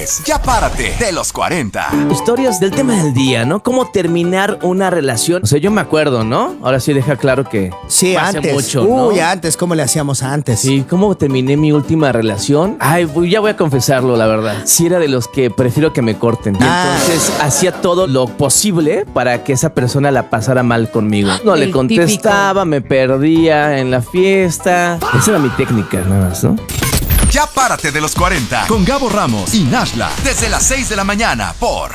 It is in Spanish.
es Ya Párate de los 40. Historias del tema del día, ¿no? ¿Cómo terminar una relación? O sea, yo me acuerdo, ¿no? Ahora sí deja claro que Sí, fue hace antes. mucho, ¿no? Uy, antes, ¿cómo le hacíamos antes? Sí, ¿cómo terminé mi última relación? Ay, ya voy a confesarlo, la verdad. Sí era de los que prefiero que me corten. Y entonces hacía todo lo posible para que esa persona la pasara mal conmigo. No le contestaba, me perdía en la fiesta. Esa era mi técnica, nada más, ¿no? Ya Párate de los 40 con Gabo Ramos y Nashla desde las 6 de la mañana por